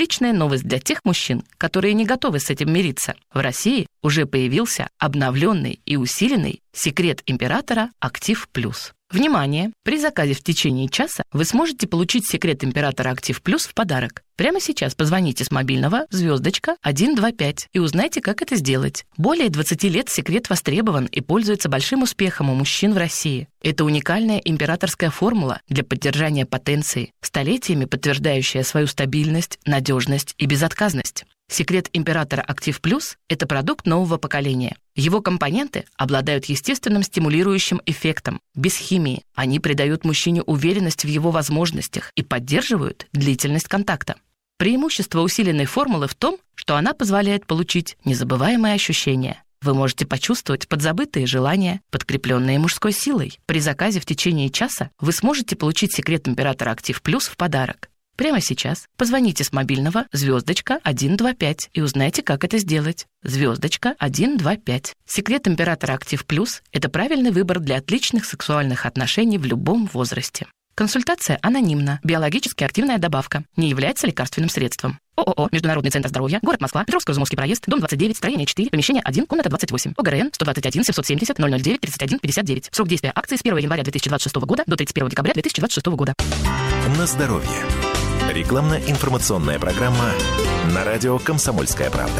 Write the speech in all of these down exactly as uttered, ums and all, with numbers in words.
Отличная новость для тех мужчин, которые не готовы с этим мириться. В России уже появился обновленный и усиленный секрет императора Актив Плюс. Внимание! При заказе в течение часа вы сможете получить секрет императора Актив Плюс в подарок. Прямо сейчас позвоните с мобильного звездочка сто двадцать пять и узнайте, как это сделать. Более двадцати лет секрет востребован и пользуется большим успехом у мужчин в России. Это уникальная императорская формула для поддержания потенции, столетиями подтверждающая свою стабильность, надежность и безотказность. Секрет императора Актив Плюс – это продукт нового поколения. Его компоненты обладают естественным стимулирующим эффектом, без химии. Они придают мужчине уверенность в его возможностях и поддерживают длительность контакта. Преимущество усиленной формулы в том, что она позволяет получить незабываемые ощущения. Вы можете почувствовать подзабытые желания, подкрепленные мужской силой. При заказе в течение часа вы сможете получить секрет императора Актив Плюс в подарок. Прямо сейчас позвоните с мобильного звездочка сто двадцать пять и узнайте, как это сделать. Звездочка сто двадцать пять. Секрет императора Актив Плюс – это правильный выбор для отличных сексуальных отношений в любом возрасте. Консультация анонимна. Биологически активная добавка. Не является лекарственным средством. ООО «Международный центр здоровья», город Москва, Петровско-Измовский проезд, дом двадцать девять, строение четыре, помещение один, комната двадцать восемь. ОГРН сто двадцать один семьсот семьдесят ноль ноль девять тридцать один пятьдесят девять. Срок действия акции с первого января две тысячи двадцать шестого года до тридцать первого декабря две тысячи двадцать шестого года. На здоровье. Рекламно-информационная программа на радио «Комсомольская правда».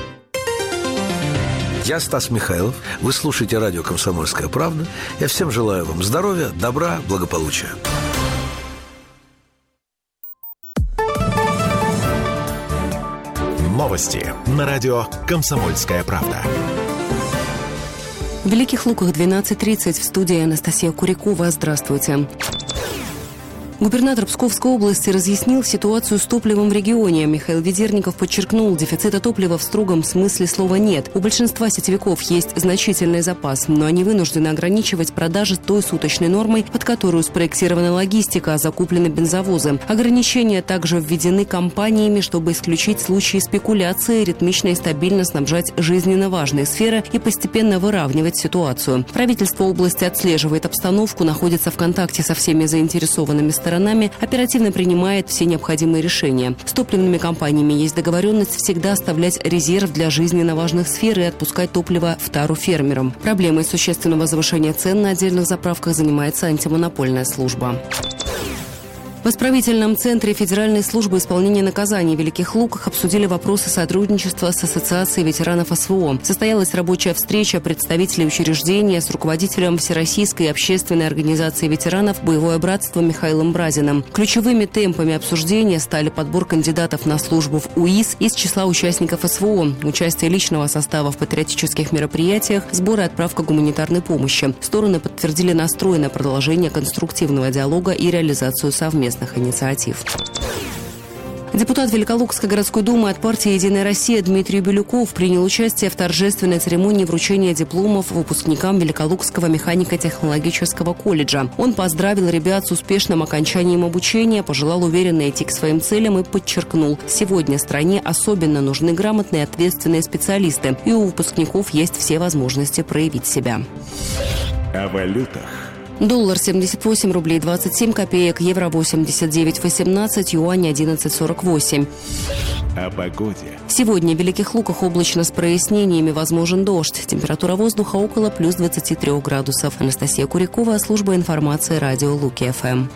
Я Стас Михайлов. Вы слушаете радио «Комсомольская правда». Я всем желаю вам здоровья, добра, благополучия. Новости на радио «Комсомольская правда». В Великих Луках двенадцать тридцать, в студии Анастасия Курякова. Здравствуйте. Губернатор Псковской области разъяснил ситуацию с топливом в регионе. Михаил Ведерников подчеркнул, дефицита топлива в строгом смысле слова нет. У большинства сетевиков есть значительный запас, но они вынуждены ограничивать продажи той суточной нормой, под которую спроектирована логистика, а закуплены бензовозы. Ограничения также введены компаниями, чтобы исключить случаи спекуляции, ритмично и стабильно снабжать жизненно важные сферы и постепенно выравнивать ситуацию. Правительство области отслеживает обстановку, находится в контакте со всеми заинтересованными сторонами, сторонами, оперативно принимает все необходимые решения. С топливными компаниями есть договоренность всегда оставлять резерв для жизненно важных сфер и отпускать топливо в тару фермерам. Проблемой существенного завышения цен на отдельных заправках занимается антимонопольная служба. В исправительном центре Федеральной службы исполнения наказаний в Великих Луках обсудили вопросы сотрудничества с Ассоциацией ветеранов СВО. Состоялась рабочая встреча представителей учреждения с руководителем Всероссийской общественной организации ветеранов «Боевое братство» Михаилом Бразиным. Ключевыми темпами обсуждения стали подбор кандидатов на службу в УИС из числа участников СВО, участие личного состава в патриотических мероприятиях, сбор и отправка гуманитарной помощи. Стороны подтвердили настрой на продолжение конструктивного диалога и реализацию совместных инициатив. Депутат Великолукской городской думы от партии «Единая Россия» Дмитрий Бирюков принял участие в торжественной церемонии вручения дипломов выпускникам Великолукского механико-технологического колледжа. Он поздравил ребят с успешным окончанием обучения, пожелал уверенно идти к своим целям и подчеркнул, сегодня стране особенно нужны грамотные и ответственные специалисты, и у выпускников есть все возможности проявить себя. О валютах. Доллар семьдесят восемь рублей двадцать семь копеек, евро восемьдесят девять восемнадцать, юань одиннадцать сорок восемь. О погоде. Сегодня в Великих Луках облачно с прояснениями, возможен дождь. Температура воздуха около плюс двадцати трёх градусов. Анастасия Курякова, служба информации радио Луки-ФМ.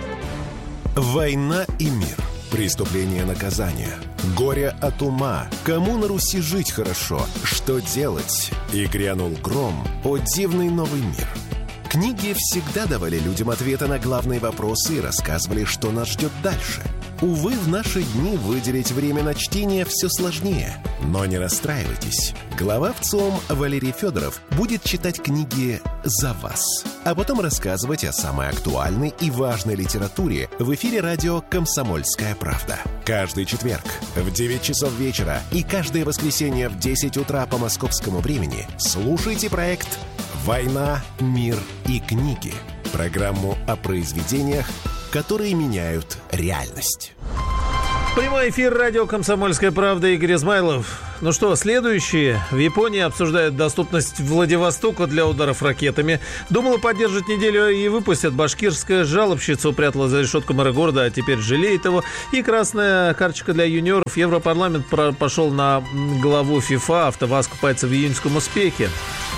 Война и мир. Преступление, наказание. Горе от ума. Кому на Руси жить хорошо? Что делать? И грянул гром. О дивный новый мир. Книги всегда давали людям ответы на главные вопросы и рассказывали, что нас ждет дальше. Увы, в наши дни выделить время на чтение все сложнее. Но не расстраивайтесь. Глава ВЦИОМ Валерий Федоров будет читать книги за вас, а потом рассказывать о самой актуальной и важной литературе в эфире радио «Комсомольская правда». Каждый четверг в девять часов вечера и каждое воскресенье в десять утра по московскому времени слушайте проект «Война, мир и книги». Программу о произведениях, которые меняют реальность. Прямой эфир радио «Комсомольская правда», Игорь Измайлов. Ну что, следующие. В Японии обсуждают доступность Владивостока для ударов ракетами. Думала поддержать неделю и выпустят. Башкирская жалобщица упрятала за решетку мэра города, а теперь жалеет его. И красная карточка для юниоров. Европарламент пошел на главу ФИФА. АвтоВАЗ купается в июньском успехе.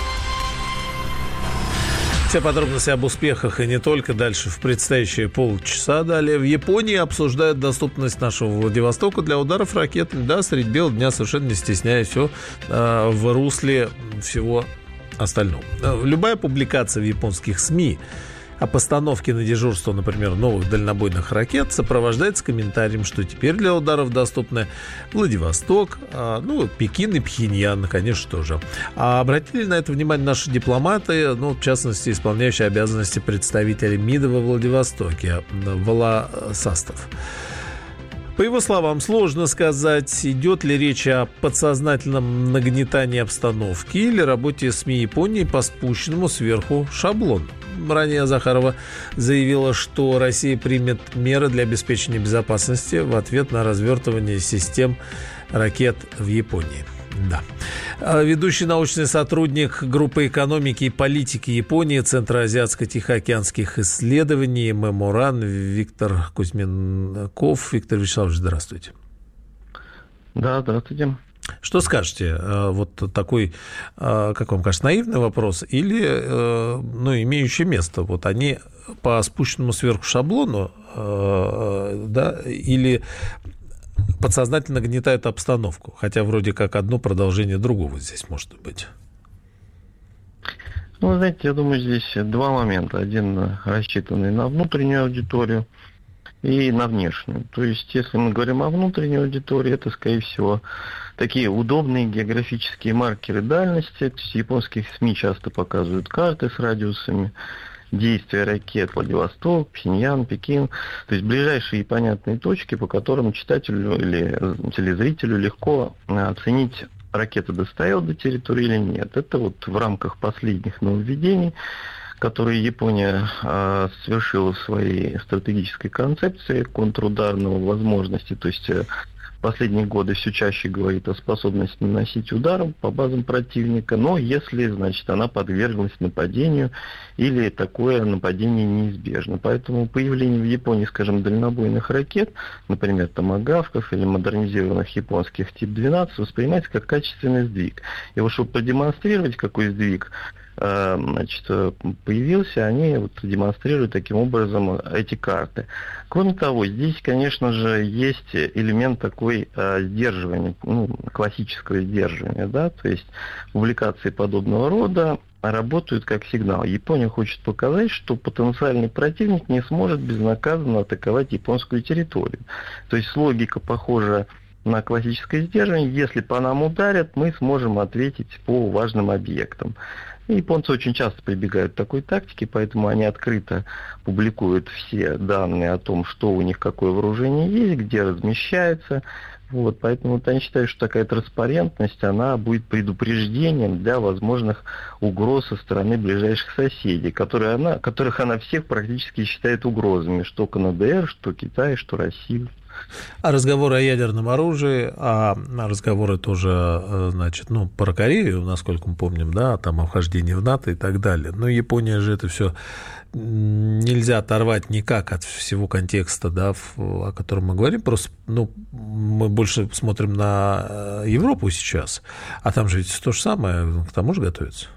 Все подробности об успехах и не только дальше в предстоящие полчаса. Далее в Японии обсуждают доступность нашего Владивостока для ударов ракет. Да, средь бела дня, совершенно не стесняясь, все э, в русле всего остального. Любая публикация в японских СМИ о постановке на дежурство, например, новых дальнобойных ракет сопровождается комментарием, что теперь для ударов доступны Владивосток, ну, Пекин и Пхеньян, конечно, тоже. А обратили на это внимание наши дипломаты, ну, в частности, исполняющие обязанности представителя МИДа во Владивостоке, Волосастов. По его словам, сложно сказать, идет ли речь о подсознательном нагнетании обстановки или работе СМИ Японии по спущенному сверху шаблону. Ранее Захарова заявила, что Россия примет меры для обеспечения безопасности в ответ на развертывание систем ракет в Японии. Да. Ведущий научный сотрудник группы экономики и политики Японии Центра азиатско-тихоокеанских исследований «Меморан» Виктор Кузьменков. Виктор Вячеславович, здравствуйте. Да, здравствуйте. Что скажете? Вот такой, как вам кажется, наивный вопрос или, ну, имеющий место? Вот они по спущенному сверху шаблону, да, или подсознательно гнетают обстановку? Хотя вроде как одно продолжение другого здесь может быть. Ну, знаете, я думаю, здесь два момента. Один рассчитанный на внутреннюю аудиторию и на внешнюю. То есть, если мы говорим о внутренней аудитории, это, скорее всего, такие удобные географические маркеры дальности. То есть, японских СМИ часто показывают карты с радиусами действия ракет: Владивосток, Пхеньян, Пекин. То есть, ближайшие и понятные точки, по которым читателю или телезрителю легко оценить, ракета достояла до территории или нет. Это вот в рамках последних нововведений, которые Япония э, совершила в своей стратегической концепции контрударного возможности. То есть э, в последние годы все чаще говорит о способности наносить удары по базам противника, но если, значит, она подверглась нападению или такое нападение неизбежно. Поэтому появление в Японии, скажем, дальнобойных ракет, например, томагавков или модернизированных японских тип двенадцать, воспринимается как качественный сдвиг. И вот чтобы продемонстрировать, какой сдвиг значит, появился, они вот демонстрируют таким образом эти карты. Кроме того, здесь, конечно же, есть элемент такой э, сдерживания, ну, классического сдерживания, да, то есть публикации подобного рода работают как сигнал. Япония хочет показать, что потенциальный противник не сможет безнаказанно атаковать японскую территорию. То есть логика похожа на классическое сдерживание. Если по нам ударят, мы сможем ответить по важным объектам. И японцы очень часто прибегают к такой тактике, поэтому они открыто публикуют все данные о том, что у них, какое вооружение есть, где размещается. Вот, поэтому вот они считают, что такая транспарентность, она будет предупреждением для возможных угроз со стороны ближайших соседей, которые она, которых она всех практически считает угрозами, что КНДР, что Китай, что Россия. А разговоры о ядерном оружии, а разговоры тоже, значит, ну, про Корею, насколько мы помним, да, там о вхождении в НАТО и так далее. Но Япония же это все нельзя оторвать никак от всего контекста, да, о котором мы говорим. Просто, ну, мы больше смотрим на Европу сейчас, а там же ведь то же самое, к тому же готовится.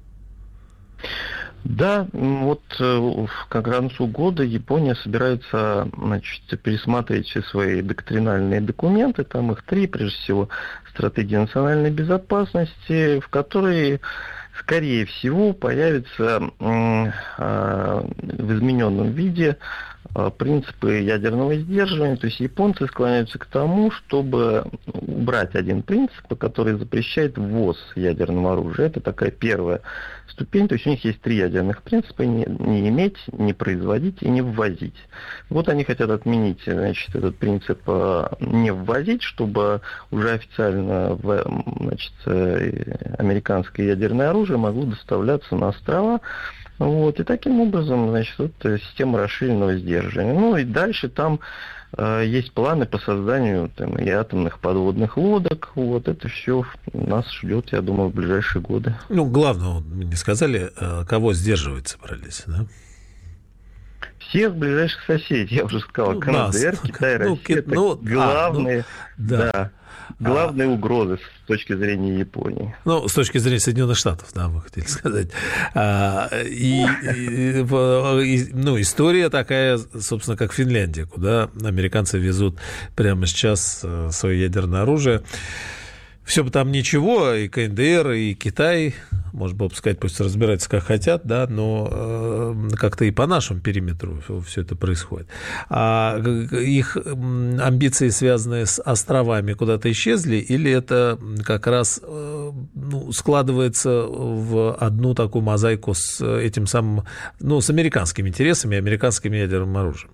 Да, вот к концу года Япония собирается, значит, пересматривать все свои доктринальные документы, там их три, прежде всего, стратегия национальной безопасности, в которой, скорее всего, появится в измененном виде принципы ядерного сдерживания. То есть японцы склоняются к тому, чтобы убрать один принцип, который запрещает ввоз ядерного оружия. Это такая первая ступень. То есть у них есть три ядерных принципа: не, не иметь, не производить и не ввозить. Вот они хотят отменить, значит, этот принцип не ввозить, чтобы уже официально, значит, американское ядерное оружие могло доставляться на острова. Вот, и таким образом, значит, вот система расширенного сдерживания. Ну и дальше там есть планы по созданию там, и атомных подводных лодок. Вот это все нас ждет, я думаю, в ближайшие годы. Ну, главное, мы не сказали, кого сдерживать собрались, да? Всех ближайших соседей, я уже сказал, ну, КНДР, нас. Китай, ну, Россия, это ну, главные, а, ну, да. Да, главные а, угрозы с точки зрения Японии. Ну, с точки зрения Соединенных Штатов, да, мы хотели сказать. А, и, и, и, ну, история такая, собственно, как Финляндия, куда американцы везут прямо сейчас свое ядерное оружие. Все бы там ничего, и КНДР, и Китай, может быть, сказать, пусть разбираются как хотят, да, но э, как-то и по нашему периметру все это происходит. А их амбиции, связанные с островами, куда-то исчезли, или это как раз э, ну, складывается в одну такую мозаику с этим самым, ну, с американскими интересами, американским ядерным оружием?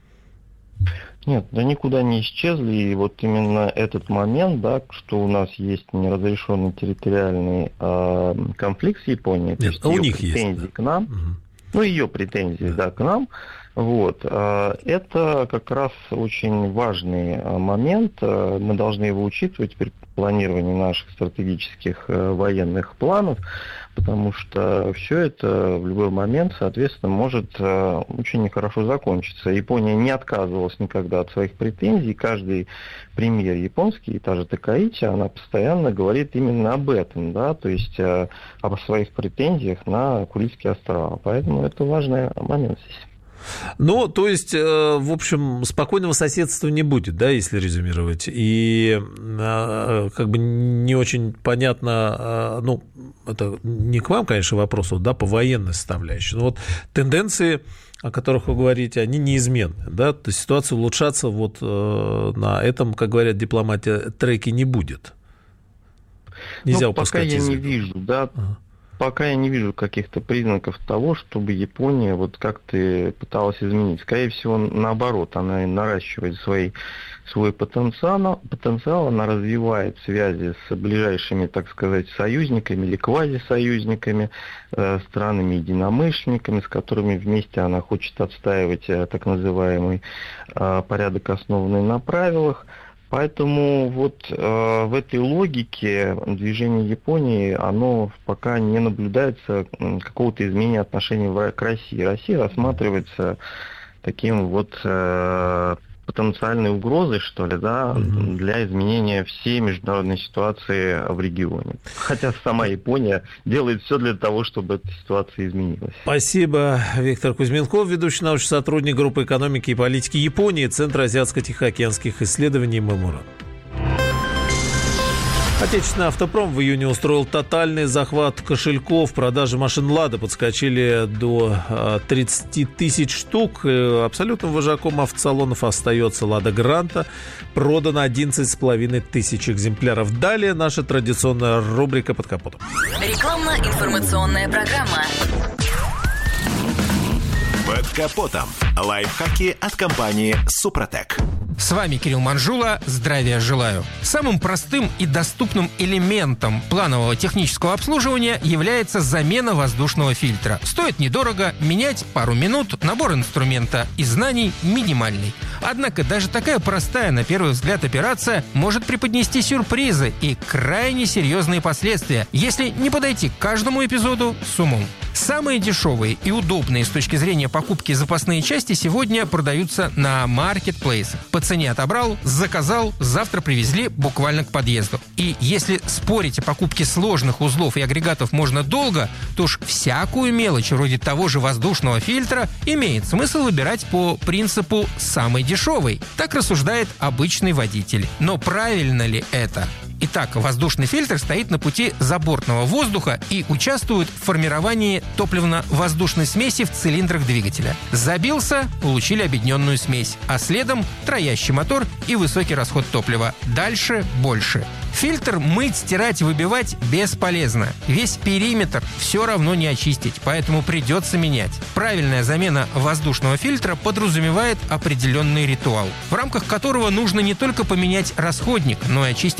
Нет, да никуда не исчезли, и вот именно этот момент, да, что у нас есть неразрешенный территориальный э, конфликт с Японией, Нет, то есть у ее них претензии есть, к нам, угу. ну ее претензии, да, к нам, вот, э, это как раз очень важный момент, мы должны его учитывать при планировании наших стратегических э, военных планов, потому что все это в любой момент, соответственно, может э, очень нехорошо закончиться. Япония не отказывалась никогда от своих претензий. Каждый премьер японский, та же Такаичи, она постоянно говорит именно об этом, да, то есть э, об своих претензиях на Курильские острова. Поэтому это важный момент здесь. Ну, то есть, в общем, спокойного соседства не будет, да, если резюмировать. И как бы не очень понятно, ну, это не к вам, конечно, вопрос, да, по военной составляющей. Но вот тенденции, о которых вы говорите, они неизменны, да, то есть ситуация улучшаться вот на этом, как говорят дипломаты, треке не будет. Нельзя ну, упускать пока я из не виду. вижу, да. Ага. Пока я не вижу каких-то признаков того, чтобы Япония вот как-то пыталась изменить. Скорее всего, наоборот, она наращивает свои, свой потенциал, потенциал, она развивает связи с ближайшими, так сказать, союзниками или квазисоюзниками, э, странами-единомышленниками, с которыми вместе она хочет отстаивать э, так называемый э, порядок, основанный на правилах. Поэтому вот э, в этой логике движение Японии, оно пока не наблюдается какого-то изменения отношений к России. Россия рассматривается таким вот э, потенциальной угрозой, что ли, да, mm-hmm. для изменения всей международной ситуации в регионе. Хотя сама Япония делает все для того, чтобы эта ситуация изменилась. Спасибо. Виктор Кузьменков, ведущий научный сотрудник группы экономики и политики Японии, Центра азиатско-тихоокеанских исследований МЭМУРА. Отечественный автопром в июне устроил тотальный захват кошельков. Продажи машин «Лада» подскочили до тридцать тысяч штук. Абсолютным вожаком автосалонов остается «Лада Гранта». Продано одиннадцать с половиной тысяч экземпляров. Далее наша традиционная рубрика «Под капотом». Рекламно-информационная программа. «Под капотом». Лайфхаки от компании «Супротек». С вами Кирилл Манжула. Здравия желаю. Самым простым и доступным элементом планового технического обслуживания является замена воздушного фильтра. Стоит недорого, менять пару минут, набор инструмента и знаний минимальный. Однако даже такая простая, на первый взгляд, операция может преподнести сюрпризы и крайне серьезные последствия, если не подойти к каждому эпизоду с умом. Самые дешевые и удобные с точки зрения покупки запасные части сегодня продаются на маркетплейсах. По цене отобрал, заказал, завтра привезли буквально к подъезду. И если спорить о покупке сложных узлов и агрегатов можно долго, то уж всякую мелочь вроде того же воздушного фильтра имеет смысл выбирать по принципу «самый дешевый». Так рассуждает обычный водитель. Но правильно ли это? Итак, воздушный фильтр стоит на пути забортного воздуха и участвует в формировании топливно-воздушной смеси в цилиндрах двигателя. Забился – получили объединенную смесь, а следом троящий мотор и высокий расход топлива. Дальше больше. Фильтр мыть, стирать, выбивать бесполезно. Весь периметр все равно не очистить, поэтому придется менять. Правильная замена воздушного фильтра подразумевает определенный ритуал, в рамках которого нужно не только поменять расходник, но и очистить корпус.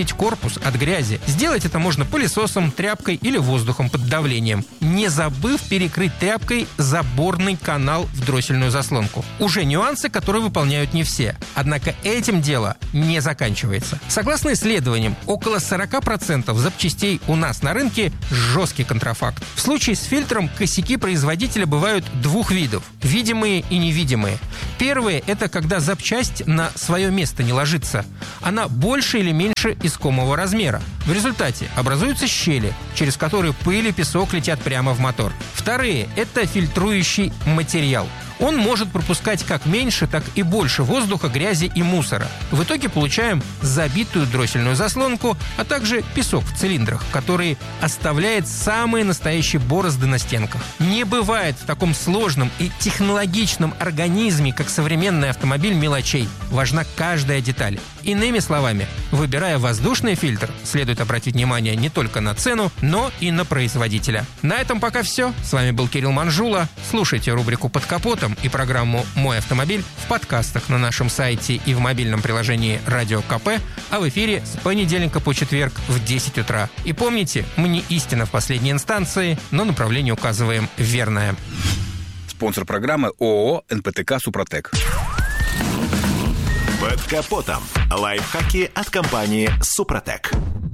корпус от грязи, сделать это можно пылесосом, тряпкой или воздухом под давлением, не забыв перекрыть тряпкой заборный канал в дроссельную заслонку. Уже нюансы, которые выполняют не все. Однако этим дело не заканчивается. Согласно исследованиям, около сорок процентов запчастей у нас на рынке – жесткий контрафакт. В случае с фильтром косяки производителя бывают двух видов – видимые и невидимые. Первые – это когда запчасть на свое место не ложится. Она больше или меньше искомого размера. В результате образуются щели, через которые пыль и песок летят прямо в мотор. Вторые – это фильтрующий материал. Он может пропускать как меньше, так и больше воздуха, грязи и мусора. В итоге получаем забитую дроссельную заслонку, а также песок в цилиндрах, который оставляет самые настоящие борозды на стенках. Не бывает в таком сложном и технологичном организме, как современный автомобиль, мелочей. Важна каждая деталь. Иными словами, выбирая воздушный фильтр, следует обратить внимание не только на цену, но и на производителя. На этом пока все. С вами был Кирилл Манжула. Слушайте рубрику «Под капотом» и программу «Мой автомобиль» в подкастах на нашем сайте и в мобильном приложении «Радио КП», а в эфире с понедельника по четверг в десять утра. И помните, мы не истина в последней инстанции, но направление указываем верное. Спонсор программы ООО «эн пэ тэ ка Супротек». Под капотом. Лайфхаки от компании «Супротек».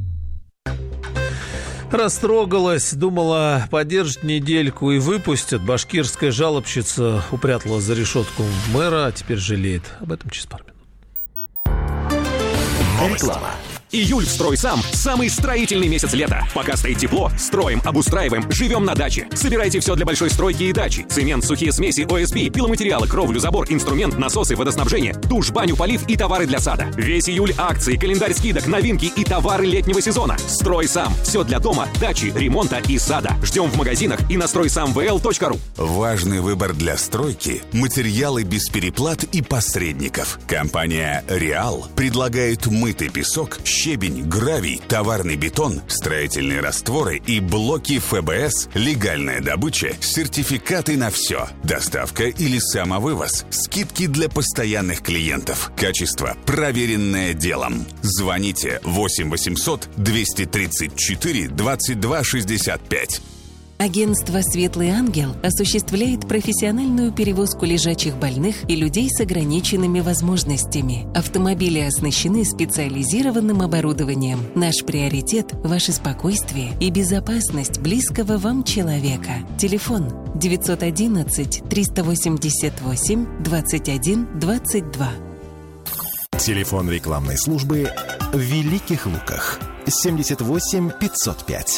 Растрогалась, думала, подержит недельку и выпустят. Башкирская жалобщица упрятала за решетку мэра, а теперь жалеет. Об этом через пару минут. Реклама. Июль в «Стройсам» – самый строительный месяц лета. Пока стоит тепло, строим, обустраиваем, живем на даче. Собирайте все для большой стройки и дачи. Цемент, сухие смеси, о эс пи, пиломатериалы, кровлю, забор, инструмент, насосы, водоснабжение, душ, баню, полив и товары для сада. Весь июль акции, календарь скидок, новинки и товары летнего сезона. «Стройсам» – все для дома, дачи, ремонта и сада. Ждем в магазинах и на стройсам вэ эл точка ру. Важный выбор для стройки – материалы без переплат и посредников. Компания «Реал» предлагает мытый песок, щебень, гравий, товарный бетон, строительные растворы и блоки эф бэ эс, легальная добыча, сертификаты на все, доставка или самовывоз, скидки для постоянных клиентов, качество, проверенное делом. Звоните восемь восемьсот двести тридцать четыре двадцать два шестьдесят пять. Агентство «Светлый ангел» осуществляет профессиональную перевозку лежачих больных и людей с ограниченными возможностями. Автомобили оснащены специализированным оборудованием. Наш приоритет – ваше спокойствие и безопасность близкого вам человека. Телефон девятьсот одиннадцать триста восемьдесят восемь двадцать один двадцать два. Телефон рекламной службы в Великих Луках семьдесят восемь пятьсот пять.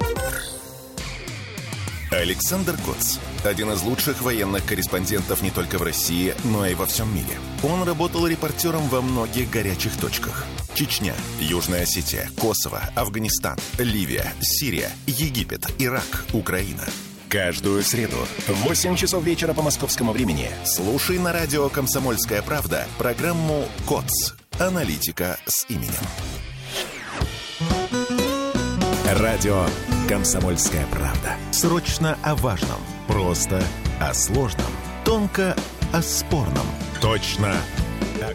Александр Коц – один из лучших военных корреспондентов не только в России, но и во всем мире. Он работал репортером во многих горячих точках. Чечня, Южная Осетия, Косово, Афганистан, Ливия, Сирия, Египет, Ирак, Украина. Каждую среду в восемь часов вечера по московскому времени слушай на радио «Комсомольская правда» программу «Коц. Аналитика с именем». Радио «Комсомольская правда». Срочно о важном. Просто о сложном. Тонко о спорном. Точно так.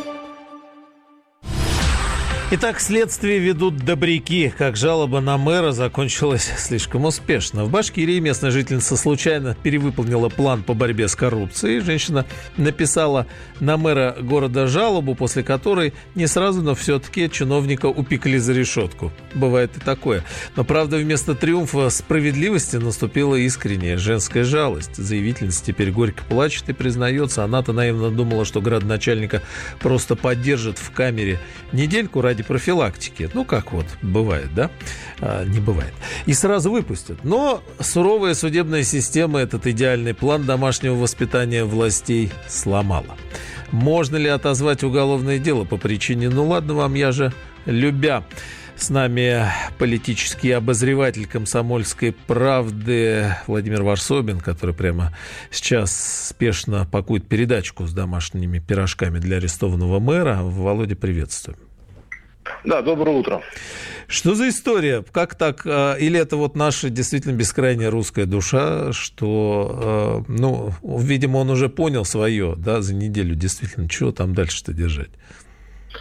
Итак, следствие ведут добряки. Как жалоба на мэра закончилась слишком успешно. В Башкирии местная жительница случайно перевыполнила план по борьбе с коррупцией. Женщина написала на мэра города жалобу, после которой не сразу, но все-таки чиновника упекли за решетку. Бывает и такое. Но, правда, вместо триумфа справедливости наступила искренняя женская жалость. Заявительница теперь горько плачет и признается. Она-то наивно думала, что градоначальника просто поддержат в камере недельку ради профилактики. Ну, как вот бывает, да? А, не бывает. И сразу выпустят. Но суровая судебная система этот идеальный план домашнего воспитания властей сломала. Можно ли отозвать уголовное дело по причине «ну ладно вам, я же любя»? С нами политический обозреватель «Комсомольской правды» Владимир Варсобин, который прямо сейчас спешно пакует передачку с домашними пирожками для арестованного мэра. Володя, приветствуем. Да, доброе утро. Что за история? Как так? Или это вот наша действительно бескрайняя русская душа, что, ну, видимо, он уже понял свое, да, за неделю действительно, чего там дальше-то держать?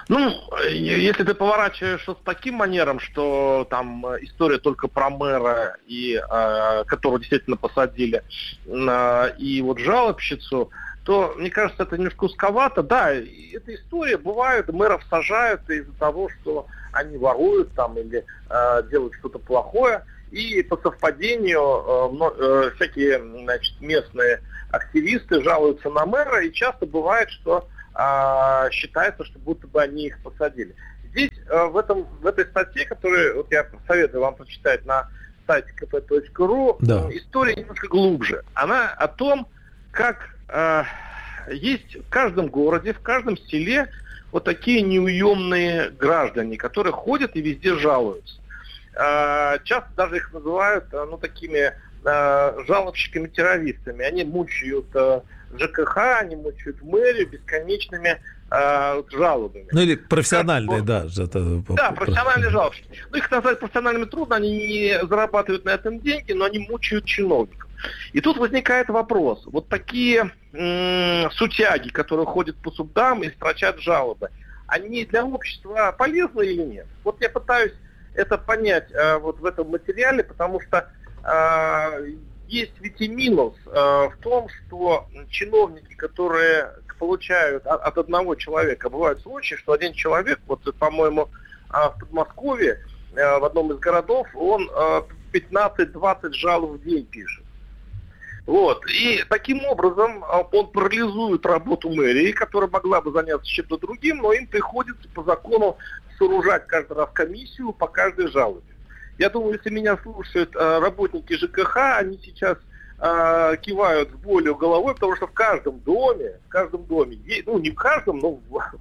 Ну, если ты поворачиваешь с таким манером, что там история только про мэра, и, э, которого действительно посадили, э, и вот жалобщицу, то, мне кажется, это немножко узковато. Да, эта история бывает, мэров сажают из-за того, что они воруют там или э, делают что-то плохое. И по совпадению э, э, всякие, значит, местные активисты жалуются на мэра, и часто бывает, что э, считается, что будто бы они их посадили. Здесь э, в, этом, в этой статье, которую вот я советую вам прочитать на сайте ка пэ точка ру, да. История немножко глубже. Она о том, как э, есть в каждом городе, в каждом селе вот такие неуемные граждане, которые ходят и везде жалуются. Э, часто даже их называют э, ну, такими э, жалобщиками-террористами. Они мучают э, жэ ка ха, они мучают мэрию бесконечными э, жалобами. Ну или профессиональные, да. Это... Да, профессиональные жалобщики. Ну, их назвать профессиональными трудно, они не зарабатывают на этом деньги, но они мучают чиновников. И тут возникает вопрос. Вот такие м- сутяги, которые ходят по судам и строчат жалобы, они для общества полезны или нет? Вот я пытаюсь это понять э, вот в этом материале, потому что э, есть ведь и минус э, в том, что чиновники, которые получают от, от одного человека, бывают случаи, что один человек, вот, по-моему, э, в Подмосковье, э, в одном из городов, он э, пятнадцать-двадцать жалоб в день пишет. Вот. И таким образом он парализует работу мэрии, которая могла бы заняться чем-то другим, но им приходится по закону сооружать каждый раз комиссию по каждой жалобе. Я думаю, если меня слушают э, работники жэ ка ха, они сейчас э, кивают с болью головой, потому что в каждом доме, в каждом доме, есть, ну не в каждом, но,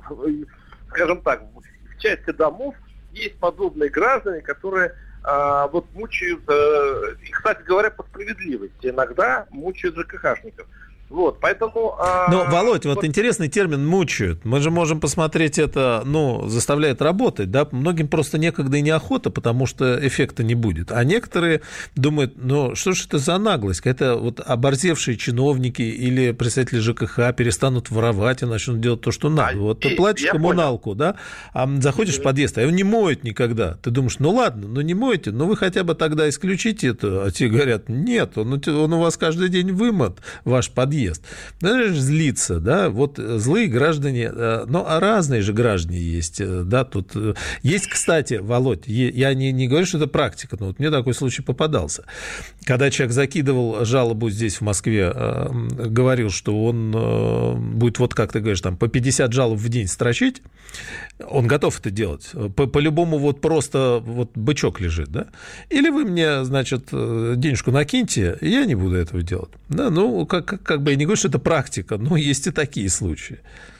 скажем так, в части домов есть подобные граждане, которые А, вот мучают, э, и, кстати говоря, по справедливости, иногда мучают жэ ка хашников. Вот, поэтому... А, Но, Володь, вот, вот интересный термин «мучают». Мы же можем посмотреть это, ну, заставляет работать, да? Многим просто некогда и неохота, потому что эффекта не будет. А некоторые думают, ну, что ж это за наглость? Это вот оборзевшие чиновники или представители жэ ка ха перестанут воровать и начнут делать то, что надо. А, вот ты платишь коммуналку, понял. Да, а заходишь mm-hmm. в подъезд, а его не моют никогда. Ты думаешь, ну, ладно, ну, не мойте, но вы хотя бы тогда исключите это. А те говорят, нет, он, он у вас каждый день вымыт, ваш подъезд. Знаешь, злиться, да, вот злые граждане, ну, а разные же граждане есть, да, тут есть, кстати, Володь, я не, не говорю, что это практика, но вот мне такой случай попадался, когда человек закидывал жалобу здесь, в Москве, говорил, что он будет, вот как ты говоришь, там, по пятьдесят жалоб в день строчить, он готов это делать, по- по-любому вот просто вот бычок лежит, да, или вы мне, значит, денежку накиньте, и я не буду этого делать, да, ну, как, как я не говорю, что это практика, но есть и такие случаи.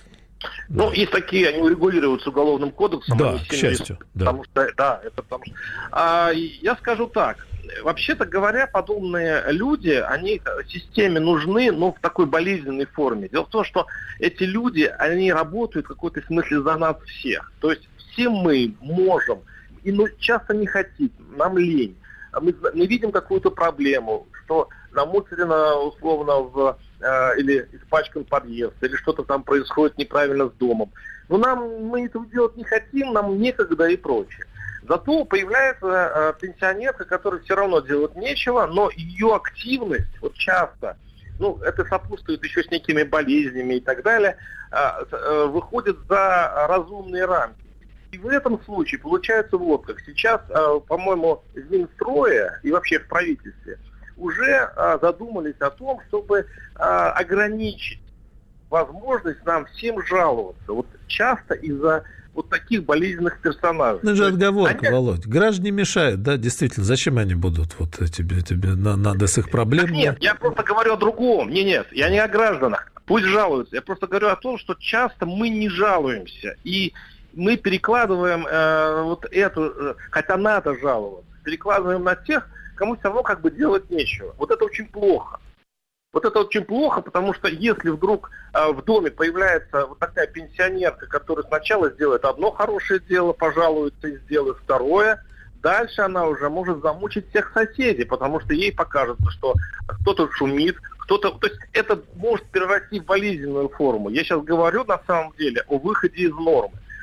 Ну, да. Есть такие, они урегулируются уголовным кодексом. Да, к счастью. Да. Потому что, да, это потому что... А, я скажу так. Вообще-то говоря, подобные люди, они системе нужны, но в такой болезненной форме. Дело в том, что эти люди, они работают в какой-то смысле за нас всех. То есть все мы можем, и ну, часто не хотим, нам лень. Мы, мы видим какую-то проблему, что намусорено условно в, э, или испачкан подъезд, или что-то там происходит неправильно с домом. Но нам, мы этого делать не хотим, нам некогда и прочее. Зато появляется э, пенсионерка, которая все равно делать нечего, но ее активность вот часто, ну, это сопутствует еще с некими болезнями и так далее, э, э, выходит за разумные рамки. И в этом случае получается вот как. Сейчас, э, по-моему, в Минстрое и вообще в правительстве уже э, задумались о том, чтобы э, ограничить возможность нам всем жаловаться. Вот часто из-за вот таких болезненных персонажей. Ну, же отговорка, они... Володь. Граждане мешают, да, действительно. Зачем они будут вот тебе, тебе надо с их проблем? Нет, я просто говорю о другом. Не, нет, я не о гражданах. Пусть жалуются. Я просто говорю о том, что часто мы не жалуемся. И мы перекладываем э, вот эту, э, хотя надо жаловаться, перекладываем на тех, кому все равно как бы делать нечего. Вот это очень плохо. Вот это очень плохо, потому что если вдруг э, в доме появляется вот такая пенсионерка, которая сначала сделает одно хорошее дело, пожалуется и сделает второе, дальше она уже может замучить всех соседей, потому что ей покажется, что кто-то шумит, кто-то... То есть это может перерасти в болезненную форму. Я сейчас говорю на самом деле о выходе из нормы.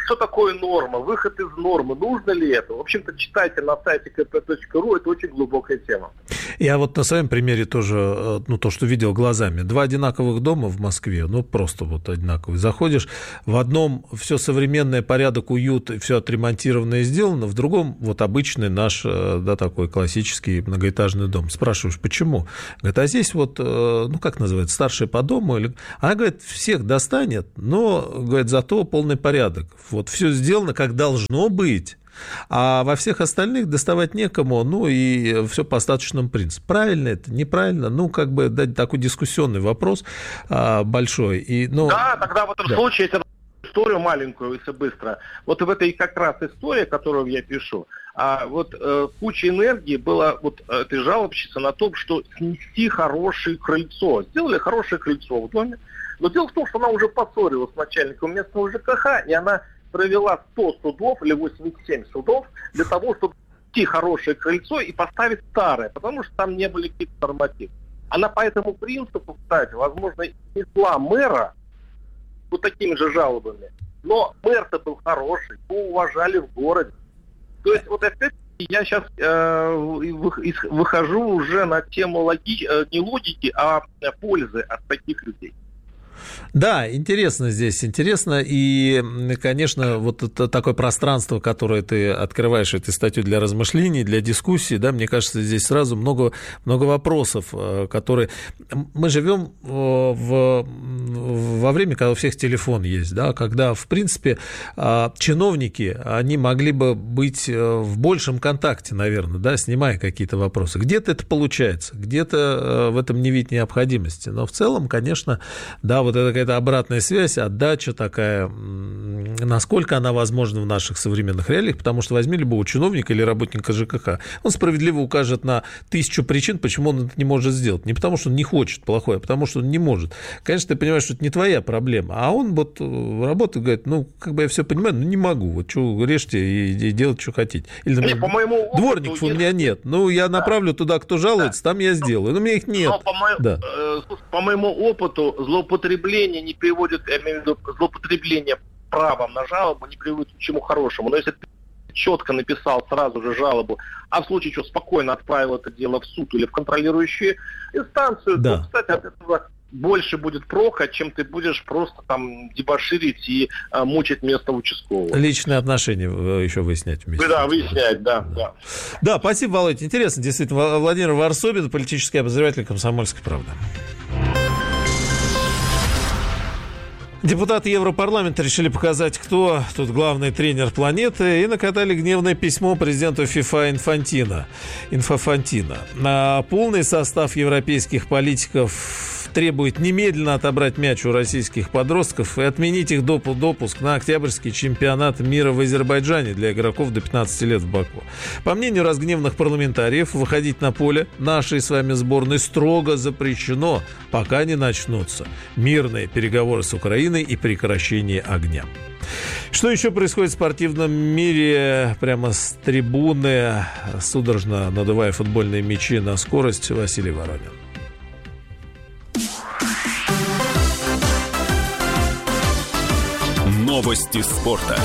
что такое норма, выход из нормы, нужно ли это? В общем-то, читайте на сайте ка пэ точка ру, это очень глубокая тема. Я вот на своем примере тоже, ну, то, что видел глазами. Два одинаковых дома в Москве, ну, просто вот одинаковые. Заходишь, в одном все современное, порядок, уют, все отремонтировано и сделано, в другом вот обычный наш, да, такой классический многоэтажный дом. Спрашиваешь, почему? Говорит, а здесь вот, ну, как называется, старший по дому? Или... Она, говорит, всех достанет, но, говорит, зато полный порядок. Вот все сделано, как должно быть. А во всех остальных доставать некому, ну и все по остаточному принципу. Правильно это, неправильно? Ну, как бы, да, такой дискуссионный вопрос а, большой. И, ну... Да, тогда в этом да. случае, если историю маленькую, если быстро, вот в этой как раз истории, которую я пишу, а вот э, куча энергии была вот этой жалобщицы на том, что снести хорошее крыльцо. Сделали хорошее крыльцо в доме, но дело в том, что она уже поссорилась с начальником местного ЖКХ, и она провела сто судов или восемьдесят семь судов для того, чтобы найти хорошее крыльцо и поставить старое, потому что там не были какие-то нормативы. Она по этому принципу, кстати, возможно, снесла мэра вот такими же жалобами, но мэр-то был хороший, его уважали в городе. То есть вот опять я сейчас э, выхожу уже на тему логи... не логики, а пользы от таких людей. Да, интересно здесь, интересно, и, конечно, вот это такое пространство, которое ты открываешь, эту статью для размышлений, для дискуссий, да, мне кажется, здесь сразу много, много вопросов, которые... Мы живем в, во время, когда у всех телефон есть, да, когда, в принципе, чиновники, они могли бы быть в большем контакте, наверное, да, снимая какие-то вопросы. Где-то это получается, где-то в этом не видит необходимости, но в целом, конечно, да, вот это какая-то обратная связь, отдача такая, насколько она возможна в наших современных реалиях, потому что возьми любого чиновника или работника ЖКХ, он справедливо укажет на тысячу причин, почему он это не может сделать. Не потому, что он не хочет плохое, а потому, что он не может. Конечно, ты понимаешь, что это не твоя проблема, а он вот работает, говорит, ну, как бы я все понимаю, но не могу, вот что, режьте и, и делать, что хотите. Или, например, не, по моему опыту, дворников у меня нет, ну, я направлю да. туда, кто жалуется, да. там я сделаю, но у меня их нет. Но по, мо... да. э, по моему опыту, злоупотребление не приводит, я имею в виду, злоупотребление правом на жалобу не приводит к чему хорошему. Но если ты четко написал сразу же жалобу, а в случае чего спокойно отправил это дело в суд или в контролирующую инстанцию, да. то, кстати, от этого больше будет прока, чем ты будешь просто там дебоширить и а, мучить место участкового. Личные отношения еще выяснять вместе. Да, выяснять, да, да. Да, да спасибо, Володя. Интересно, действительно. Владимир Варсобин, политический обозреватель «Комсомольской правды». Депутаты Европарламента решили показать, кто тут главный тренер планеты, и накатали гневное письмо президенту ФИФА Инфантино. Инфофантино. На полный состав европейских политиков требует немедленно отобрать мяч у российских подростков и отменить их допуск на октябрьский чемпионат мира в Азербайджане для игроков до пятнадцати лет в Баку. По мнению разгневанных парламентариев, выходить на поле нашей с вами сборной строго запрещено, пока не начнутся мирные переговоры с Украиной и прекращение огня. Что еще происходит в спортивном мире? Прямо с трибуны, судорожно надувая футбольные мячи на скорость, Василий Воронин. Новости спорта.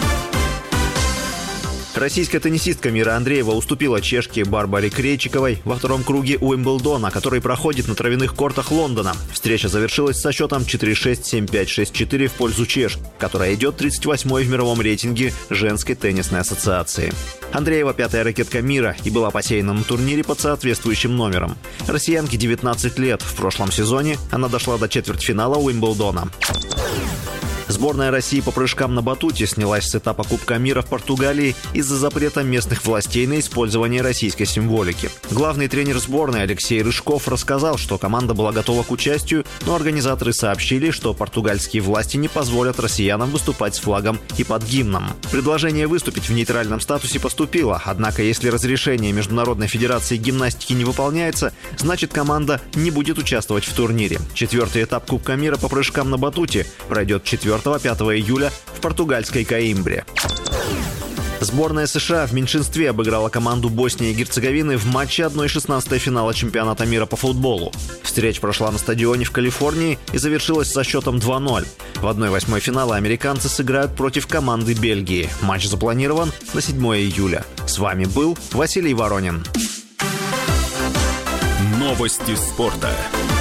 Российская теннисистка Мира Андреева уступила чешке Барбаре Крейчиковой во втором круге Уимблдона, который проходит на травяных кортах Лондона. Встреча завершилась со счетом четыре шесть, семь пять, шесть четыре в пользу чешки, которая идет тридцать восьмой в мировом рейтинге женской теннисной ассоциации. Андреева пятая ракетка мира и была посеяна на турнире под соответствующим номером. Россиянке девятнадцать лет. В прошлом сезоне она дошла до четвертьфинала Уимблдона. Сборная России по прыжкам на батуте снялась с этапа Кубка мира в Португалии из-за запрета местных властей на использование российской символики. Главный тренер сборной Алексей Рыжков рассказал, что команда была готова к участию, но организаторы сообщили, что португальские власти не позволят россиянам выступать с флагом и под гимном. Предложение выступить в нейтральном статусе поступило, однако если разрешение Международной федерации гимнастики не выполняется, значит команда не будет участвовать в турнире. Четвертый этап Кубка мира по прыжкам на батуте пройдет четвёртого-пятого июля в португальской Коимбре. Сборная США в меньшинстве обыграла команду Боснии и Герцеговины в матче одна шестнадцатая финала чемпионата мира по футболу. Встреча прошла на стадионе в Калифорнии и завершилась со счетом два ноль. В одна восьмой финала американцы сыграют против команды Бельгии. Матч запланирован на седьмое июля. С вами был Василий Воронин. Новости спорта.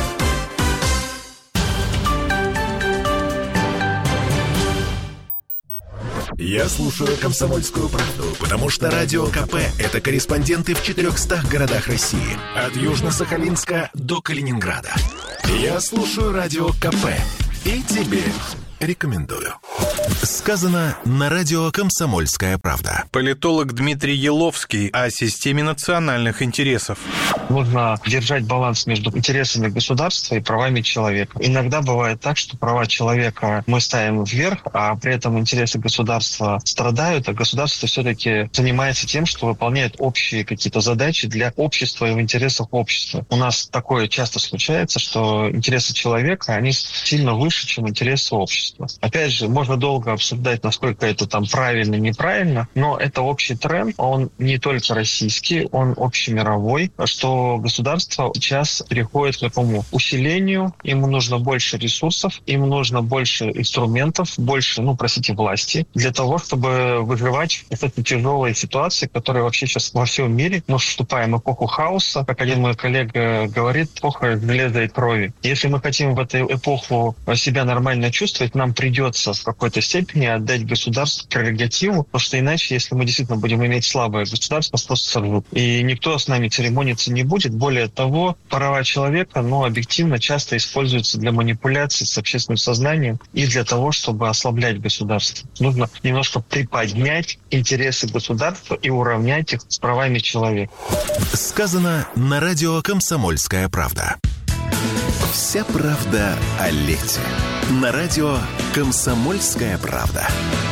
Я слушаю «Комсомольскую правду», потому что Радио КП – это корреспонденты в четырехстах городах России. От Южно-Сахалинска до Калининграда. Я слушаю Радио КП и тебе рекомендую. Сказано на радио «Комсомольская правда». Политолог Дмитрий Еловский о системе национальных интересов. Нужно держать баланс между интересами государства и правами человека. Иногда бывает так, что права человека мы ставим вверх, а при этом интересы государства страдают, а государство все-таки занимается тем, что выполняет общие какие-то задачи для общества и в интересах общества. У нас такое часто случается, что интересы человека, они сильно выше, чем интересы общества. Опять же, можно долго обсуждать, насколько это там правильно, неправильно, но это общий тренд, он не только российский, он общемировой, что государство сейчас переходит к такому усилению, ему нужно больше ресурсов, ему нужно больше инструментов, больше, ну, простите, власти, для того, чтобы выживать в этой тяжелой ситуации, которая вообще сейчас во всем мире. Мы вступаем в эпоху хаоса, как один мой коллега говорит, эпоха железа и крови. Если мы хотим в эту эпоху себя нормально чувствовать, нам придется в какой-то степени отдать государству прерогативу, потому что иначе, если мы действительно будем иметь слабое государство, нас просто сорвут. И никто с нами церемониться не будет. Более того, права человека, ну, объективно часто используются для манипуляций с общественным сознанием и для того, чтобы ослаблять государство. Нужно немножко приподнять интересы государства и уравнять их с правами человека. Сказано на радио «Комсомольская правда». Вся правда о лете. На радио «Комсомольская правда».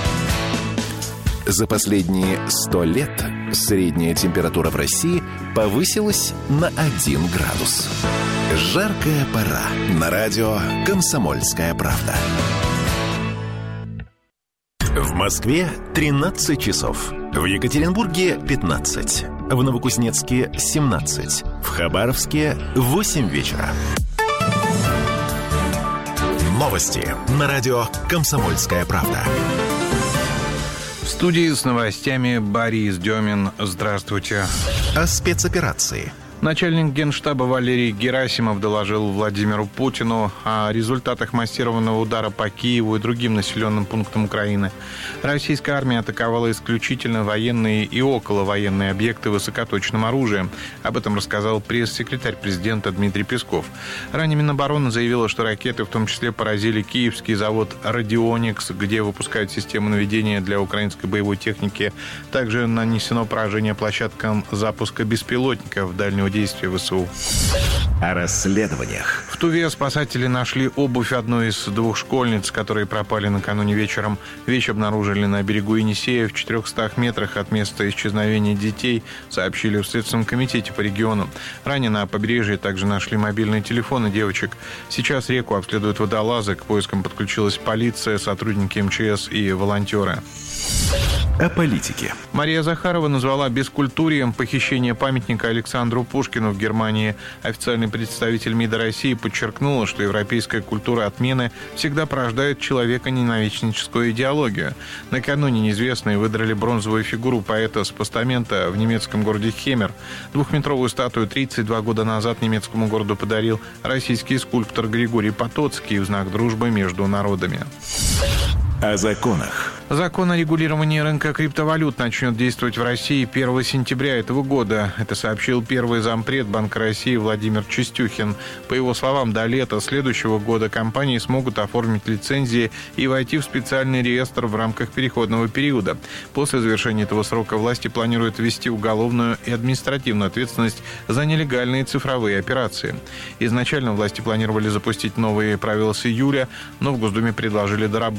За последние сто лет средняя температура в России повысилась на один градус. Жаркая пора. На радио «Комсомольская правда». В Москве тринадцать часов. В Екатеринбурге пятнадцать. В Новокузнецке семнадцать. В Хабаровске восемь вечера. Новости на радио «Комсомольская правда». В студии с новостями Борис Демин. Здравствуйте. О спецоперации. Начальник Генштаба Валерий Герасимов доложил Владимиру Путину о результатах массированного удара по Киеву и другим населенным пунктам Украины. Российская армия атаковала исключительно военные и околовоенные объекты высокоточным оружием. Об этом рассказал пресс-секретарь президента Дмитрий Песков. Ранее Минобороны заявила, что ракеты в том числе поразили киевский завод «Радионикс», где выпускают систему наведения для украинской боевой техники. Также нанесено поражение площадкам запуска беспилотников дальнего действия ВСУ. О расследованиях. В Туве спасатели нашли обувь одной из двух школьниц, которые пропали накануне вечером. Вещь обнаружили на берегу Енисея в четырехстах метрах от места исчезновения детей, сообщили в Следственном комитете по региону. Ранее на побережье также нашли мобильные телефоны девочек. Сейчас реку обследуют водолазы. К поискам подключилась полиция, сотрудники эм че эс и волонтеры. О политике. Мария Захарова назвала бескультурием похищение памятника Александру Пушкину в Германии. Официальный представитель МИДа России подчеркнула, что европейская культура отмены всегда порождает человеконенавистническую идеологию. Накануне неизвестные выдрали бронзовую фигуру поэта с постамента в немецком городе Хемер. Двухметровую статую тридцать два года назад немецкому городу подарил российский скульптор Григорий Потоцкий в знак дружбы между народами. О законах. Закон о регулировании рынка криптовалют начнет действовать в России первого сентября этого года. Это сообщил первый зампред Банка России Владимир Чистюхин. По его словам, до лета следующего года компании смогут оформить лицензии и войти в специальный реестр в рамках переходного периода. После завершения этого срока власти планируют ввести уголовную и административную ответственность за нелегальные цифровые операции. Изначально власти планировали запустить новые правила с июля, но в Госдуме предложили доработать поправки